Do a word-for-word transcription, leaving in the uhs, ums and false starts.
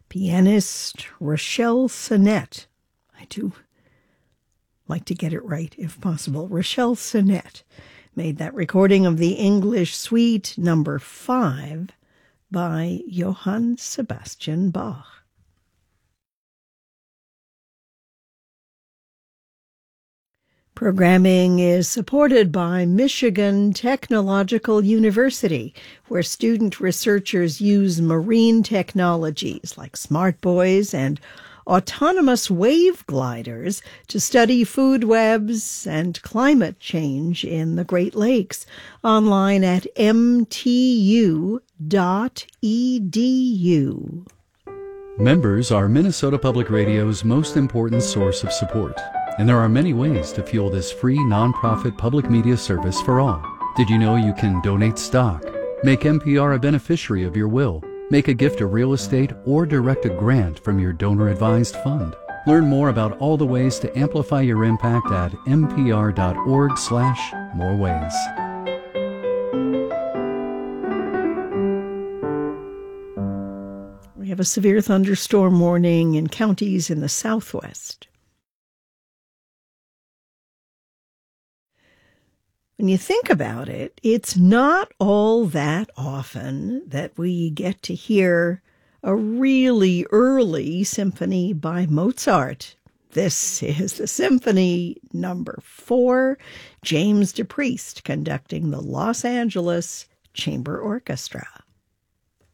Pianist Rachelle Sonnette. I do like to get it right if possible. Rachelle Sonnette made that recording of the English Suite number five by Johann Sebastian Bach. Programming is supported by Michigan Technological University, where student researchers use marine technologies like smart buoys and autonomous wave gliders to study food webs and climate change in the Great Lakes. Online at m t u dot e d u. Members are Minnesota Public Radio's most important source of support, and there are many ways to fuel this free nonprofit public media service for all. Did you know you can donate stock, make N P R a beneficiary of your will, make a gift of real estate, or direct a grant from your donor-advised fund? Learn more about all the ways to amplify your impact at n p r dot org slash more ways. We have a severe thunderstorm warning in counties in the southwest. When you think about it, it's not all that often that we get to hear a really early symphony by Mozart. This is the Symphony Number Four, James DePriest conducting the Los Angeles Chamber Orchestra.